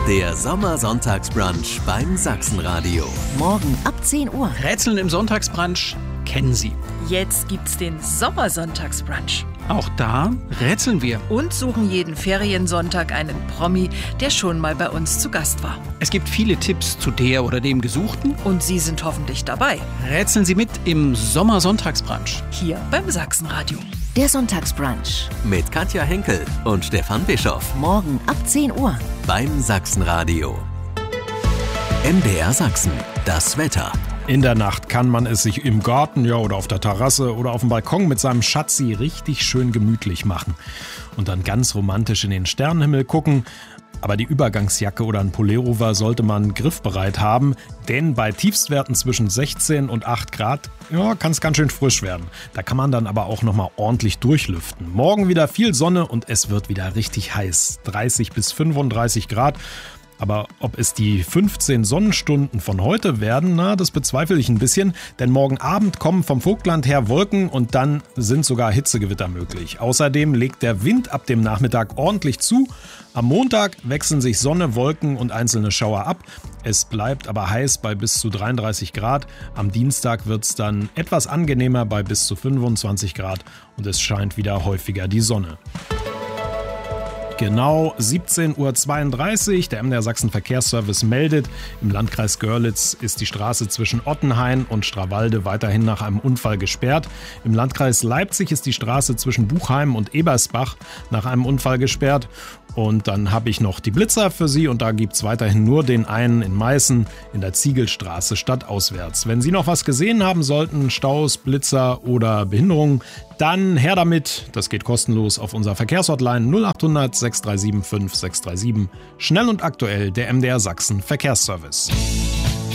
Der Sommersonntagsbrunch beim Sachsenradio. Morgen ab 10 Uhr. Rätseln im Sonntagsbrunch kennen Sie. Jetzt gibt's den Sommersonntagsbrunch. Auch da rätseln wir. Und suchen jeden Feriensonntag einen Promi, der schon mal bei uns zu Gast war. Es gibt viele Tipps zu der oder dem Gesuchten. Und Sie sind hoffentlich dabei. Rätseln Sie mit im Sommersonntagsbrunch. Hier beim Sachsenradio. Der Sonntagsbrunch. Mit Katja Henkel und Stefan Bischoff. Morgen ab 10 Uhr. Beim Sachsenradio. MDR Sachsen. Das Wetter. In der Nacht kann man es sich im Garten oder auf der Terrasse oder auf dem Balkon mit seinem Schatzi richtig schön gemütlich machen. Und dann ganz romantisch in den Sternenhimmel gucken. Aber die Übergangsjacke oder ein Pullover sollte man griffbereit haben, denn bei Tiefstwerten zwischen 16 und 8 Grad kann es ganz schön frisch werden. Da kann man dann aber auch nochmal ordentlich durchlüften. Morgen wieder viel Sonne und es wird wieder richtig heiß. 30 bis 35 Grad. Aber ob es die 15 Sonnenstunden von heute werden, das bezweifle ich ein bisschen. Denn morgen Abend kommen vom Vogtland her Wolken und dann sind sogar Hitzegewitter möglich. Außerdem legt der Wind ab dem Nachmittag ordentlich zu. Am Montag wechseln sich Sonne, Wolken und einzelne Schauer ab. Es bleibt aber heiß bei bis zu 33 Grad. Am Dienstag wird es dann etwas angenehmer bei bis zu 25 Grad und es scheint wieder häufiger die Sonne. Genau 17:32 Uhr, der MDR Sachsen Verkehrsservice meldet, im Landkreis Görlitz ist die Straße zwischen Ottenhain und Strawalde weiterhin nach einem Unfall gesperrt. Im Landkreis Leipzig ist die Straße zwischen Buchheim und Ebersbach nach einem Unfall gesperrt. Und dann habe ich noch die Blitzer für Sie und da gibt es weiterhin nur den einen in Meißen in der Ziegelstraße stadtauswärts. Wenn Sie noch was gesehen haben sollten, Staus, Blitzer oder Behinderungen, dann her damit. Das geht kostenlos auf unserer Verkehrshotline 0800 637 5637. Schnell und aktuell der MDR Sachsen Verkehrsservice.